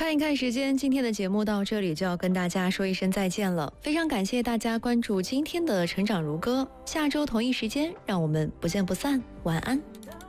看一看时间，今天的节目到这里就要跟大家说一声再见了。非常感谢大家关注今天的成长如歌，下周同一时间让我们不见不散，晚安。